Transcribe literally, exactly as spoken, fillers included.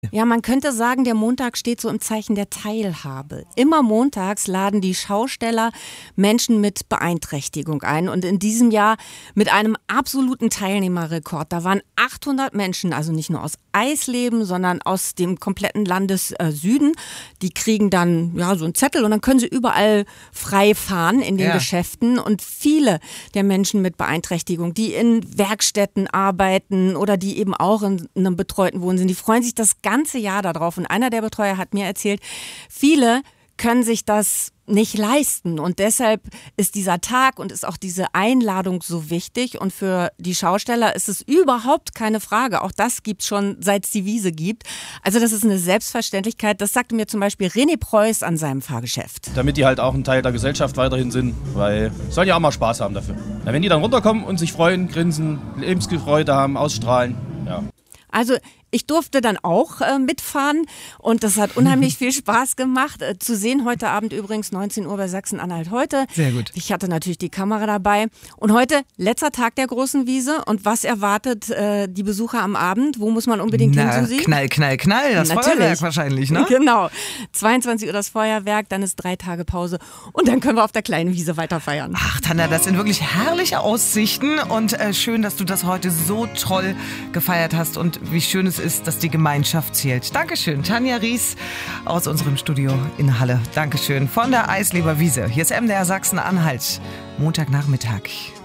Ja, man könnte sagen, der Montag steht so im Zeichen der Teilhabe. Immer montags laden die Schausteller Menschen mit Beeinträchtigung ein und in diesem Jahr mit einem absoluten Teilnehmerrekord. Da waren achthundert Menschen, also nicht nur aus Eisleben, sondern aus dem kompletten Landessüden. Die kriegen dann ja so einen Zettel und dann können sie überall frei fahren in den ja. Geschäften. Und viele der Menschen mit Beeinträchtigung, die in Werkstätten arbeiten oder die eben auch in einem betreuten Wohnen sind, die freuen sich das ganze Jahr darauf. Und einer der Betreuer hat mir erzählt, viele können sich das nicht leisten. Und deshalb ist dieser Tag und ist auch diese Einladung so wichtig. Und für die Schausteller ist es überhaupt keine Frage. Auch das gibt es schon, seit es die Wiese gibt. Also das ist eine Selbstverständlichkeit. Das sagte mir zum Beispiel René Preuß an seinem Fahrgeschäft. Damit die halt auch ein Teil der Gesellschaft weiterhin sind, weil sollen ja auch mal Spaß haben dafür. Na, wenn die dann runterkommen und sich freuen, grinsen, Lebensfreude haben, ausstrahlen, ja. Also ich durfte dann auch äh, mitfahren und das hat unheimlich viel Spaß gemacht. Äh, zu sehen heute Abend übrigens neunzehn Uhr bei Sachsen-Anhalt heute. Sehr gut. Ich hatte natürlich die Kamera dabei. Und heute letzter Tag der großen Wiese. Und was erwartet äh, die Besucher am Abend? Wo muss man unbedingt Na, hin, Susi? Knall, knall, knall. Das Natürlich. Feuerwerk wahrscheinlich, ne? Genau. zweiundzwanzig Uhr das Feuerwerk, dann ist drei Tage Pause und dann können wir auf der kleinen Wiese weiter feiern. Ach, Tanja, das sind wirklich herrliche Aussichten und äh, schön, dass du das heute so toll gefeiert hast und wie schön es ist, dass die Gemeinschaft zählt. Dankeschön, Tanja Ries aus unserem Studio in Halle. Dankeschön von der Eisleber Wiese. Hier ist M D R Sachsen-Anhalt, Montagnachmittag.